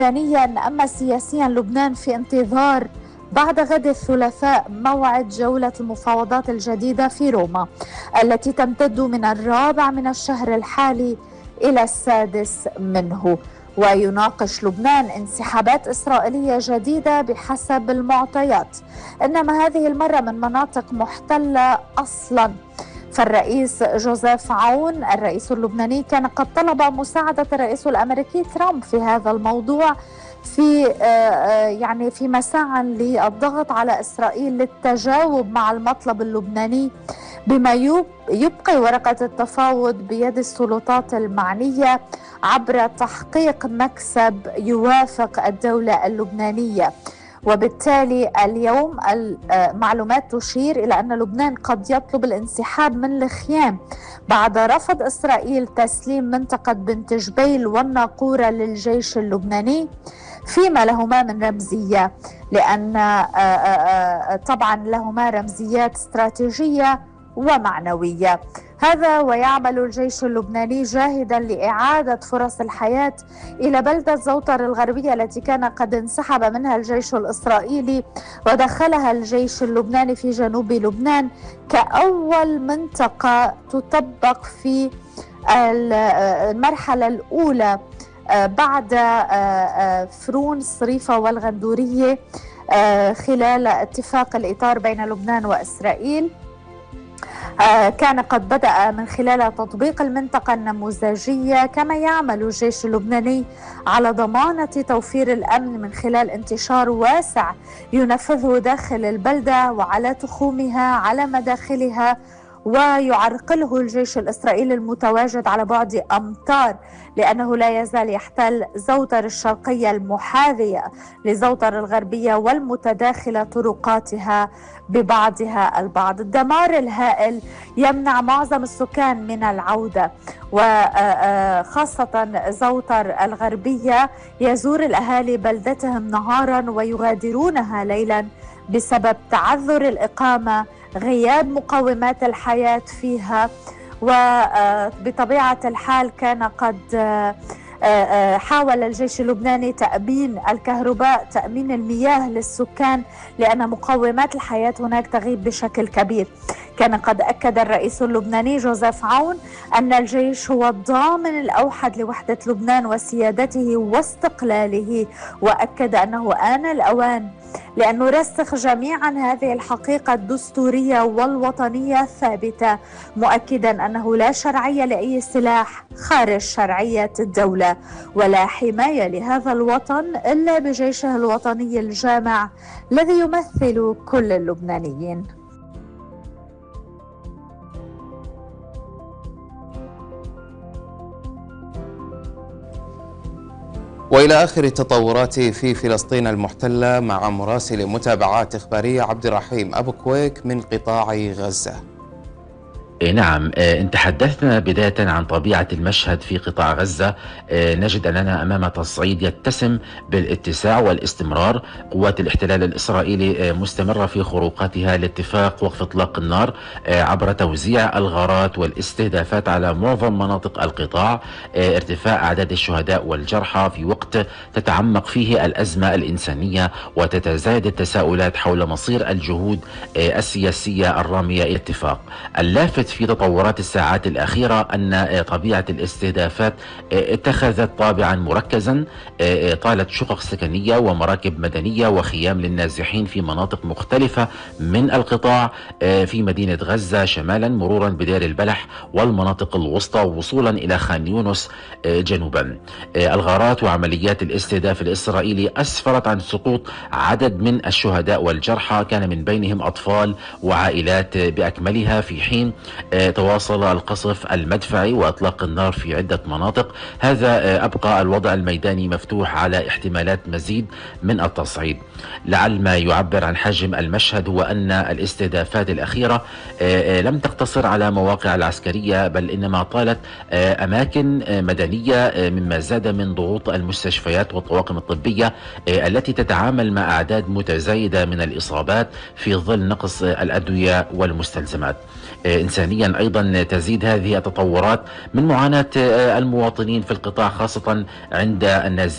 ثانيا، أما سياسيا لبنان في انتظار بعد غد الثلاثاء موعد جولة المفاوضات الجديدة في روما التي تمتد من 4 من الشهر الحالي إلى 6 منه، ويناقش لبنان انسحابات إسرائيلية جديدة بحسب المعطيات، إنما هذه المرة من مناطق محتلة أصلاً. فالرئيس جوزيف عون الرئيس اللبناني كان قد طلب مساعدة الرئيس الأمريكي ترامب في هذا الموضوع في مساعا للضغط على إسرائيل للتجاوب مع المطلب اللبناني بما يبقي ورقة التفاوض بيد السلطات المعنية عبر تحقيق مكسب يوافق الدولة اللبنانية. وبالتالي اليوم المعلومات تشير إلى أن لبنان قد يطلب الانسحاب من الخيام بعد رفض إسرائيل تسليم منطقة بنت جبيل والناقورة للجيش اللبناني، فيما لهما من رمزية، لأن طبعا لهما رمزيات استراتيجية ومعنوية. هذا ويعمل الجيش اللبناني جاهدا لإعادة فرص الحياة إلى بلدة زوطر الغربية التي كان قد انسحب منها الجيش الإسرائيلي ودخلها الجيش اللبناني في جنوب لبنان كأول منطقة تطبق في المرحلة الأولى بعد فرون صريفة والغندورية خلال اتفاق الإطار بين لبنان وإسرائيل. كان قد بدأ من خلال تطبيق المنطقة النموذجية، كما يعمل الجيش اللبناني على ضمانة توفير الأمن من خلال انتشار واسع ينفذه داخل البلدة وعلى تخومها على مداخلها، ويعرقله الجيش الإسرائيلي المتواجد على بعد أمتار، لأنه لا يزال يحتل زوطر الشرقية المحاذية لزوطر الغربية والمتداخلة طرقاتها ببعضها البعض. الدمار الهائل يمنع معظم السكان من العودة، وخاصة زوطر الغربية يزور الأهالي بلدتهم نهارا ويغادرونها ليلا بسبب تعذر الإقامة، غياب مقومات الحياة فيها. وبطبيعة الحال كان قد حاول الجيش اللبناني تأمين الكهرباء، تأمين المياه للسكان، لأن مقومات الحياة هناك تغيب بشكل كبير. كان قد أكد الرئيس اللبناني جوزيف عون أن الجيش هو الضامن الأوحد لوحدة لبنان وسيادته واستقلاله، وأكد أنه آن الأوان لأن نرسخ جميعا هذه الحقيقة الدستورية والوطنية الثابتة، مؤكدا أنه لا شرعية لأي سلاح خارج شرعية الدولة، ولا حماية لهذا الوطن إلا بجيشه الوطني الجامع الذي يمثل كل اللبنانيين. وإلى آخر التطورات في فلسطين المحتلة مع مراسل متابعات إخبارية عبد الرحيم أبو كويك من قطاع غزة. نعم، إن تحدثنا بداية عن طبيعة المشهد في قطاع غزة، نجد أننا أمام تصعيد يتسم بالاتساع والاستمرار. قوات الاحتلال الإسرائيلي مستمرة في خروقاتها لاتفاق وقف إطلاق النار عبر توزيع الغارات والاستهدافات على معظم مناطق القطاع، ارتفاع أعداد الشهداء والجرحى في وقت تتعمق فيه الأزمة الإنسانية وتتزايد التساؤلات حول مصير الجهود السياسية الرامية إلى اتفاق. اللافت في تطورات الساعات الأخيرة أن طبيعة الاستهدافات اتخذت طابعا مركزا، طالت شقق سكنية ومراكب مدنية وخيام للنازحين في مناطق مختلفة من القطاع، في مدينة غزة شمالا مرورا بدير البلح والمناطق الوسطى وصولا إلى خان يونس جنوبا. الغارات وعمليات الاستهداف الإسرائيلي أسفرت عن سقوط عدد من الشهداء والجرحى، كان من بينهم أطفال وعائلات بأكملها، في حين تواصل القصف المدفعي وإطلاق النار في عدة مناطق. هذا أبقى الوضع الميداني مفتوح على احتمالات مزيد من التصعيد. لعل ما يعبر عن حجم المشهد هو أن الاستهدافات الأخيرة لم تقتصر على مواقع العسكرية، بل إنما طالت أماكن مدنية، مما زاد من ضغوط المستشفيات والطواقم الطبية التي تتعامل مع أعداد متزايدة من الإصابات في ظل نقص الأدوية والمستلزمات. إنسانيا أيضا تزيد هذه التطورات من معاناة المواطنين في القطاع، خاصة عند النازحين